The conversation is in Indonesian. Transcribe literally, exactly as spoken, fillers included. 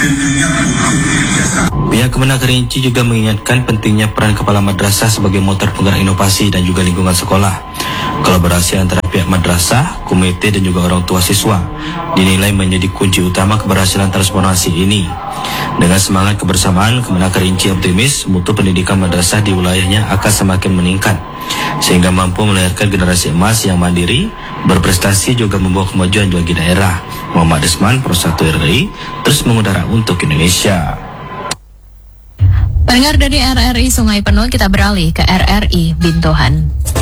Pihak Kemenak Kerinci juga mengingatkan pentingnya peran kepala madrasah sebagai motor penggerak inovasi dan juga lingkungan sekolah. Kolaborasi antara pihak madrasah, komite dan juga orang tua siswa dinilai menjadi kunci utama keberhasilan transformasi ini. Dengan semangat kebersamaan, Kemenak Kerinci optimis mutu pendidikan madrasah di wilayahnya akan semakin meningkat, sehingga mampu melahirkan generasi emas yang mandiri, berprestasi juga membawa kemajuan bagi daerah. Muhammad Desman, Pro satu R R I, terus mengudara untuk Indonesia. Pendengar dari R R I Sungai Penuh, kita beralih ke R R I Bintohan.